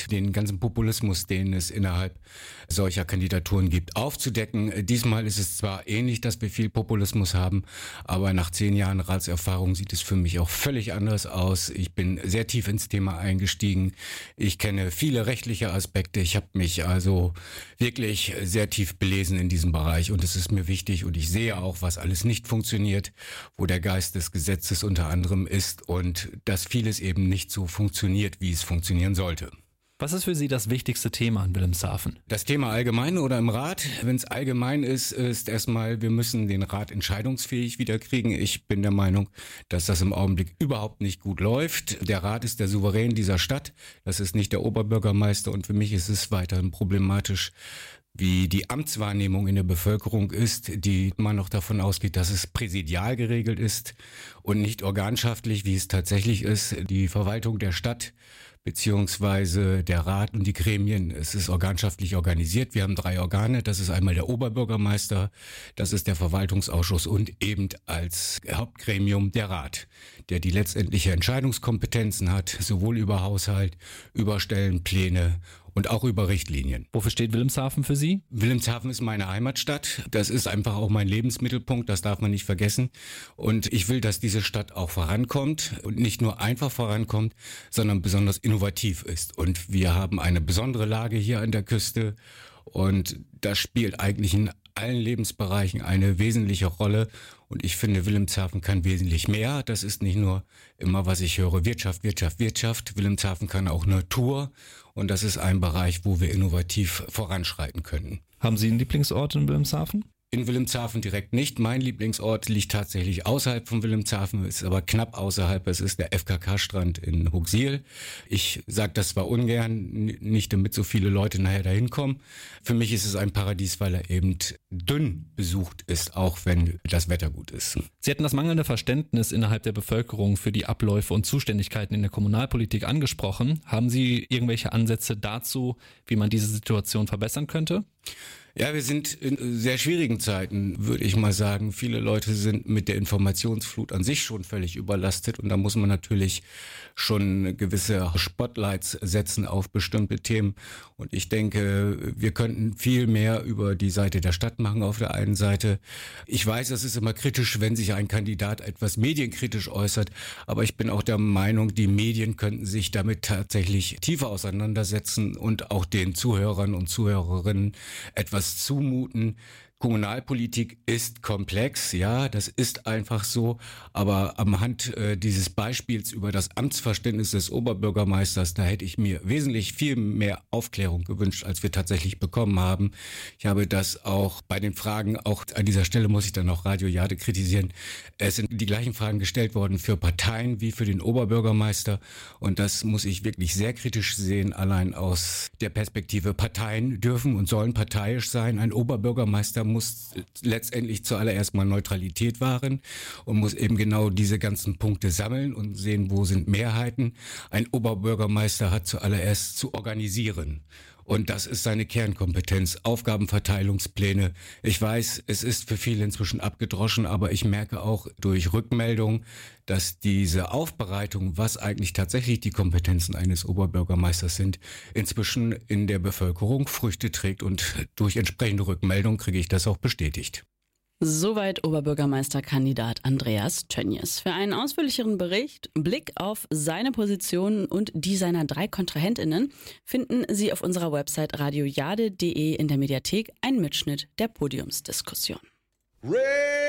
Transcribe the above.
und den ganzen Populismus, den es innerhalb solcher Kandidaturen gibt, aufzudecken. Diesmal ist es zwar ähnlich, dass wir viel Populismus haben, aber nach 10 Jahren Ratserfahrung sieht es für mich auch völlig anders aus. Ich bin sehr tief ins Thema eingestiegen. Ich kenne viele rechtliche Aspekte. Ich habe mich also wirklich sehr tief belesen in diesem Bereich und es ist mir wichtig und ich sehe auch, was alles nicht funktioniert, wo der Geist des Gesetzes unter anderem ist und dass vieles eben nicht so funktioniert, wie es funktionieren sollte. Was ist für Sie das wichtigste Thema in Wilhelmshaven? Das Thema allgemein oder im Rat? Wenn es allgemein ist erstmal, wir müssen den Rat entscheidungsfähig wiederkriegen. Ich bin der Meinung, dass das im Augenblick überhaupt nicht gut läuft. Der Rat ist der Souverän dieser Stadt. Das ist nicht der Oberbürgermeister und für mich ist es weiterhin problematisch, wie die Amtswahrnehmung in der Bevölkerung ist, die immer noch davon ausgeht, dass es präsidial geregelt ist und nicht organschaftlich, wie es tatsächlich ist. Die Verwaltung der Stadt beziehungsweise der Rat und die Gremien, es ist organschaftlich organisiert. Wir haben 3 Organe, das ist einmal der Oberbürgermeister, das ist der Verwaltungsausschuss und eben als Hauptgremium der Rat, der die letztendliche Entscheidungskompetenzen hat, sowohl über Haushalt, über Stellenpläne und auch über Richtlinien. Wofür steht Wilhelmshaven für Sie? Wilhelmshaven ist meine Heimatstadt. Das ist einfach auch mein Lebensmittelpunkt, das darf man nicht vergessen. Und ich will, dass diese Stadt auch vorankommt und nicht nur einfach vorankommt, sondern besonders innovativ ist. Und wir haben eine besondere Lage hier an der Küste und das spielt eigentlich in allen Lebensbereichen eine wesentliche Rolle. Und ich finde, Wilhelmshaven kann wesentlich mehr. Das ist nicht nur immer, was ich höre, Wirtschaft, Wirtschaft, Wirtschaft. Wilhelmshaven kann auch Natur. Und das ist ein Bereich, wo wir innovativ voranschreiten können. Haben Sie einen Lieblingsort in Wilhelmshaven? In Wilhelmshaven direkt nicht. Mein Lieblingsort liegt tatsächlich außerhalb von Wilhelmshaven, ist aber knapp außerhalb. Es ist der FKK-Strand in Huxil. Ich sage das zwar ungern, nicht damit so viele Leute nachher dahin kommen. Für mich ist es ein Paradies, weil er eben dünn besucht ist, auch wenn das Wetter gut ist. Sie hatten das mangelnde Verständnis innerhalb der Bevölkerung für die Abläufe und Zuständigkeiten in der Kommunalpolitik angesprochen. Haben Sie irgendwelche Ansätze dazu, wie man diese Situation verbessern könnte? Ja, wir sind in sehr schwierigen Zeiten, würde ich mal sagen. Viele Leute sind mit der Informationsflut an sich schon völlig überlastet und da muss man natürlich schon gewisse Spotlights setzen auf bestimmte Themen. Und ich denke, wir könnten viel mehr über die Seite der Stadt machen auf der einen Seite. Ich weiß, es ist immer kritisch, wenn sich ein Kandidat etwas medienkritisch äußert, aber ich bin auch der Meinung, die Medien könnten sich damit tatsächlich tiefer auseinandersetzen und auch den Zuhörern und Zuhörerinnen etwas zumuten. Kommunalpolitik ist komplex, ja, das ist einfach so, aber am Hand dieses Beispiels über das Amtsverständnis des Oberbürgermeisters, da hätte ich mir wesentlich viel mehr Aufklärung gewünscht, als wir tatsächlich bekommen haben. Ich habe das auch bei den Fragen, auch an dieser Stelle muss ich dann auch Radio Jade kritisieren, es sind die gleichen Fragen gestellt worden für Parteien wie für den Oberbürgermeister und das muss ich wirklich sehr kritisch sehen, allein aus der Perspektive, Parteien dürfen und sollen parteiisch sein, ein Oberbürgermeister muss letztendlich zuallererst mal Neutralität wahren und muss eben genau diese ganzen Punkte sammeln und sehen, wo sind Mehrheiten. Ein Oberbürgermeister hat zuallererst zu organisieren. Und das ist seine Kernkompetenz, Aufgabenverteilungspläne. Ich weiß, es ist für viele inzwischen abgedroschen, aber ich merke auch durch Rückmeldungen, dass diese Aufbereitung, was eigentlich tatsächlich die Kompetenzen eines Oberbürgermeisters sind, inzwischen in der Bevölkerung Früchte trägt und durch entsprechende Rückmeldungen kriege ich das auch bestätigt. Soweit Oberbürgermeisterkandidat Andreas Tönjes. Für einen ausführlicheren Blick auf seine Position und die seiner 3 KontrahentInnen finden Sie auf unserer Website radiojade.de in der Mediathek einen Mitschnitt der Podiumsdiskussion.